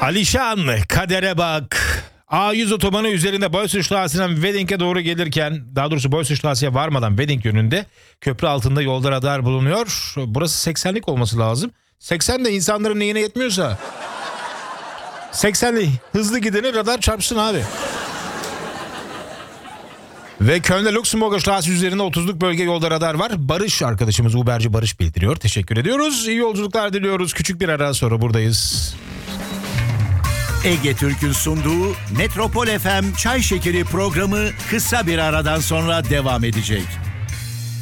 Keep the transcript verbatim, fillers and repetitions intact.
Alişan, kadere bak. A yüz otobanı üzerinde Boysustraße'den Wedding'e doğru gelirken, daha doğrusu Boysustraße'ye varmadan Wedding yönünde köprü altında yolda radar bulunuyor. Burası seksenlik olması lazım. seksen de insanların neyine yetmiyorsa. seksenli hızlı gideni radar çarpsın abi. Ve Köln'de Luxemburger Straße üzerinde otuzluk bölge yolda radar var. Barış arkadaşımız, Uberci Barış bildiriyor. Teşekkür ediyoruz. İyi yolculuklar diliyoruz. Küçük bir ara sonra buradayız. Ege Türk'ün sunduğu Metropol F M Çay Şekeri programı kısa bir aradan sonra devam edecek.